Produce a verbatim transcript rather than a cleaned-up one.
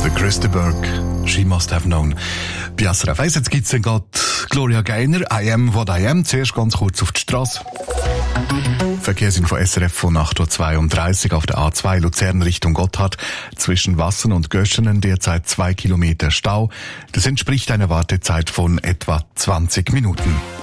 der Chris de Burgh, She Must Have Known. Bei S R F eins, jetzt gibt's dann gerade Gloria Gaynor, I Am What I Am. Zuerst ganz kurz auf die Strasse. Verkehrsinfo S R F von acht Uhr zweiunddreißig auf der A zwei Luzern Richtung Gotthard. Zwischen Wassen und Göschenen derzeit zwei Kilometer Stau. Das entspricht einer Wartezeit von etwa zwanzig Minuten.